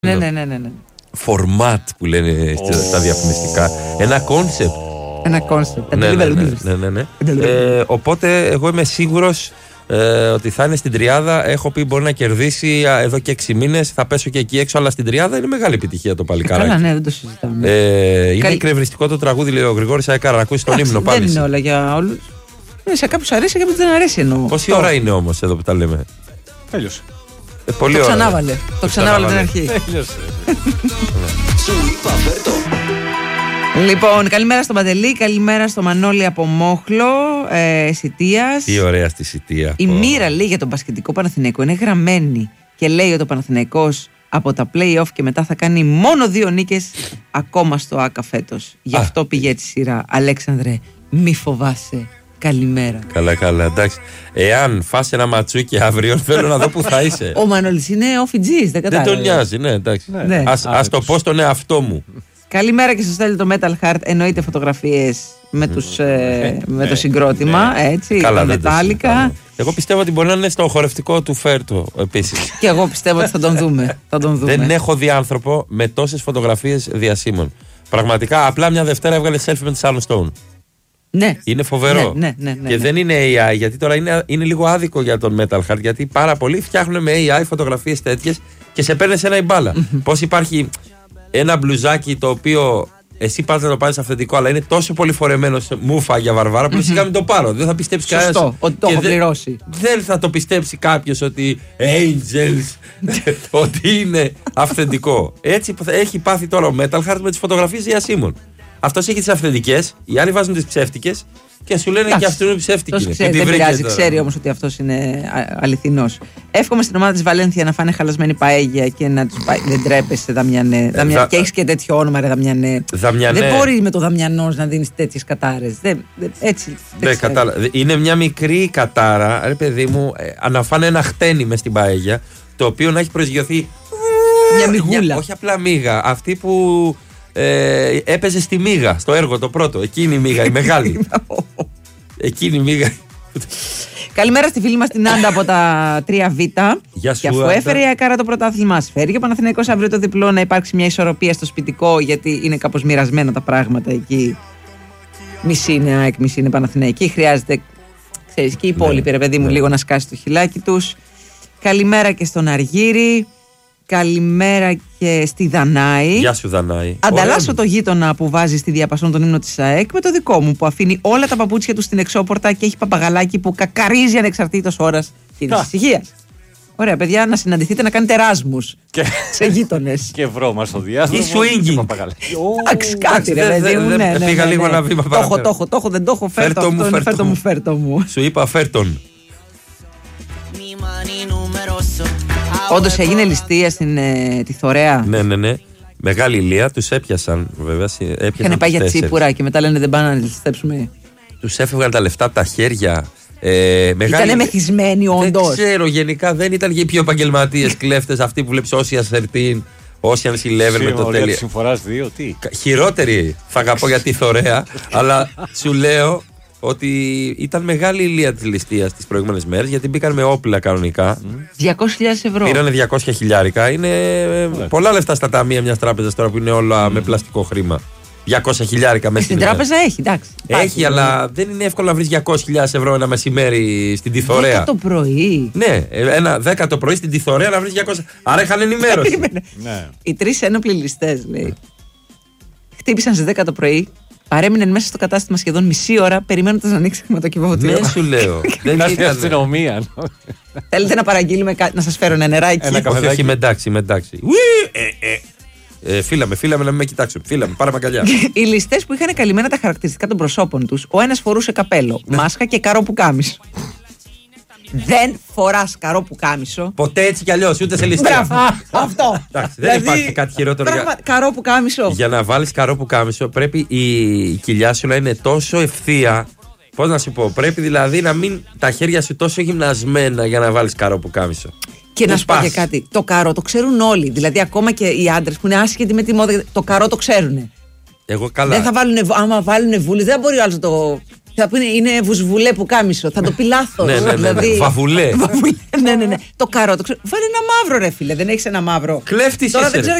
Ναι. Φορμάτ που λένε στα διαφημιστικά. Ένα κόνσεπτ. Ναι. Οπότε εγώ είμαι σίγουρος ότι θα είναι στην τριάδα. Έχω πει μπορεί να κερδίσει εδώ και 6 μήνες. Θα πέσω και εκεί έξω, αλλά στην τριάδα είναι μεγάλη επιτυχία το παλικάράκι. Καλά, ναι, δεν το συζητάμε. Είναι εκνευριστικό το τραγούδι, λέει ο Γρηγόρης Αεκάρα. Να ακούσει τον ύμνο πάλι. Δεν είναι όλα για όλους. Σε κάποιους αρέσει, σε κάποιους δεν αρέσει εννοώ. Πόση ώρα είναι όμως εδώ που τα λέμε? Τέλειωσε. Πολύ το ώρα. ξανάβαλε. Το ξανάβαλε την αρχή. Τέλειωσε. Λοιπόν, καλημέρα στον Παντελή, καλημέρα στο Μανώλη από Μόχλο, Σιτίας. Τι ωραία στη Σιτία. Η μοίρα λέει για τον μπασκετικό Παναθηναϊκό είναι γραμμένη και λέει ότι ο Παναθηναϊκός από τα play-off και μετά θα κάνει μόνο 2 νίκες ακόμα στο ΆΚΑ φέτος. Γι' αυτό πήγε έτσι σειρά. Αλέξανδρε, μη φοβάσαι. Καλημέρα. Καλά, εντάξει. Εάν φας ένα ματσούκι αύριο, θέλω να δω που θα είσαι. Ο Μανώλης είναι OFG's, δεν κατάλαβα. Δεν τον νοιάζει, ναι, εντάξει. Ναι. Ας το πω στον εαυτό μου. Καλημέρα και σας στέλνει το Metal Heart. Εννοείται φωτογραφίες με το συγκρότημα. Έτσι, καλά, τα Metallica. Εγώ πιστεύω ότι μπορεί να είναι στο χορευτικό του Φέρτο επίσης. Και εγώ πιστεύω ότι θα τον δούμε. Δεν έχω δει άνθρωπο με τόσες φωτογραφίες διασύμων. Πραγματικά, απλά μια Δευτέρα έβγαλε selfie με τη Sharon Stone. Ναι. Είναι φοβερό. Ναι. Και δεν είναι AI, γιατί τώρα είναι λίγο άδικο για τον Metal Heart, γιατί πάρα πολλοί φτιάχνουν με AI φωτογραφίες τέτοιες και σε παίρνει ένα η μπάλα. Πώς υπάρχει ένα μπλουζάκι το οποίο εσύ πας να το πάρεις αυθεντικό, αλλά είναι τόσο πολύ φορεμένο σε μούφα για βαρβάρα που σιγά μην το πάρω. Δεν θα πιστέψει κανένας. Σωστό, ότι το έχω πληρώσει. Δεν θα το πιστέψει κάποιος ότι Angels, ότι είναι αυθεντικό. Έτσι έχει πάθει τώρα ο Metal Heart με τις φωτογραφίες διασύμων. Αυτός έχει τις αυθεντικές, οι άλλοι βάζουν τις ψεύτικες και σου λένε και αυτού είναι ψεύτικη. Δεν πειράζει, ξέρει όμως ότι αυτός είναι αληθινός. Εύχομαι στην ομάδα της Βαλένθια να φάνε χαλασμένη παέγια και να τους πάει. Δεν τρέπεσαι, Δαμιανέ. Και έχεις και τέτοιο όνομα, ρε Δαμιανέ. Δεν μπορεί με το Δαμιανός να δίνεις τέτοιες κατάρες. Έτσι. Δεν κατάλαβα. Είναι μια μικρή κατάρα, ρε παιδί μου, να φάνε ένα χτένι μες στην παέγια, το οποίο να έχει προσγειωθεί. Μια μυγούλα. Όχι απλά μύγα. Αυτή που. Έπαιζε στη μύγα, στο έργο το πρώτο. Εκείνη η μύγα, η μεγάλη. Εκείνη η μύγα. Καλημέρα στη φίλη μας την Άντα από τα 3Β. Γεια σου, και αφού Άντα. έφερε η Ακάρα το πρωτάθλημα, φέρει και ο Παναθηναϊκός αύριο το διπλό, να υπάρξει μια ισορροπία στο σπιτικό, γιατί είναι κάπως μοιρασμένα τα πράγματα εκεί. Μισή είναι ΑΕΚ, μισή είναι Παναθηναϊκή. Χρειάζεται, ξέρεις, και οι υπόλοιποι, ρε παιδί μου, λίγο να σκάσει το χιλάκι τους. Καλημέρα και στον Αργύρη. Καλημέρα και στη Δανάη. Γεια σου, Δανάη. Ανταλλάσσω το γείτονα που βάζει στη διαπασόν τον ύμνο της ΑΕΚ με το δικό μου που αφήνει όλα τα παπούτσια του στην εξώπορτα και έχει παπαγαλάκι που κακαρίζει ανεξαρτήτως ώρας και της ησυχίας. Ωραία, παιδιά, να συναντηθείτε να κάνετε εράσμους σε γείτονες. Και βρώμα στο διάστημα. Ή swinging. Εντάξει, κάτι ρε παιδί μου. Πήγα λίγο ένα βήμα παραπέρα. Το έχω, δεν το έχω. Φέρτο μου. Σου είπα φέρτον. Όντως έγινε ληστεία στην τη Θωρέα. Ναι. Μεγάλη ηλία, τους έπιασαν βέβαια. Είχαν πάει για τσίπουρα και μετά λένε δεν πάνε να ληστέψουμε. Τους έφευγαν τα λεφτά από τα χέρια. Ήτανε μεθυσμένοι όντως. Δεν ξέρω, γενικά δεν ήταν και οι πιο επαγγελματίες κλέφτες αυτοί που βλέπεις Ocean's 13, Ocean's 11 με το τέλειο. Συμφοράς 2, τι. Χειρότερη θα αγαπώ για τη Θωρέα, αλλά σου λέω ότι ήταν μεγάλη ηλία της ληστείας τις προηγούμενες μέρες, γιατί μπήκαν με όπλα κανονικά. 200.000 ευρώ. Πήρανε 200 χιλιάρικα. Είναι πολλά λεφτά στα ταμεία μιας τράπεζας τώρα που είναι όλα με πλαστικό χρήμα. 200 χιλιάρικα μέσα στην τράπεζα έχει, εντάξει. Έχει, αλλά δεν είναι εύκολο να βρεις 200.000 ευρώ ένα μεσημέρι στην Τιθωρέα. 10 το πρωί. Ναι, 10 το πρωί στην Τιθωρέα να βρεις 200. Άρα είχαν ενημέρωση. Οι 3 ένοπλοι ληστές, λέει, χτύπησαν στις 10 το πρωί. Παρέμειναν μέσα στο κατάστημα σχεδόν μισή ώρα περιμένοντας να ανοίξει χρηματοκιβώτιο. Ναι, σου λέω. Δεν ήταν αστυνομία. Θέλετε να παραγγείλουμε κάτι, να σας φέρω ένα νεράκι? Όχι, με εντάξει. Φύλαμε, να μην με κοιτάξουν. Φύλαμε, πάρε αγκαλιά. Οι ληστές που είχαν καλυμμένα τα χαρακτηριστικά των προσώπων τους, ο ένας φορούσε καπέλο, μάσκα και καρό πουκάμισο. Δεν φοράς καρό πουκάμισο. Ποτέ έτσι κι αλλιώς, ούτε σε ληστεία. Μπράβο, αυτό. Δεν υπάρχει κάτι χειρότερο. Καρό πουκάμισο. Για να βάλεις καρό πουκάμισο πρέπει η κοιλιά σου να είναι τόσο ευθεία. Πώς να σου πω, πρέπει δηλαδή να μην τα χέρια σου τόσο γυμνασμένα για να βάλεις καρό πουκάμισο. Και να σου πω και κάτι. Το καρό το ξέρουν όλοι. Δηλαδή, ακόμα και οι άντρες που είναι άσχετοι με τη μόδα, το καρό το ξέρουν. Εγώ καλά. Δεν θα βάλουν, άμα βάλουν βούλες, δεν μπορεί ο άλλος να το. Θα πούνε είναι βουσβουλέ που κάμισο. Θα το πει λάθος. Ναι. Βαβουλέ. Ναι. Το καρότο. Βάλε ένα μαύρο, ρε φίλε. Δεν έχει ένα μαύρο. Κλέφτης Τώρα είσαι, δεν ξέρω